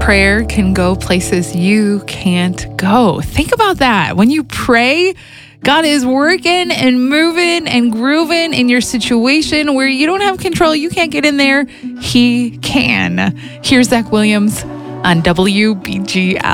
prayer can go places you can't go. Think about that. When you pray, God is working and moving and grooving in your situation where you don't have control. You can't get in there. He can. Here's Zach Williams on WBGL.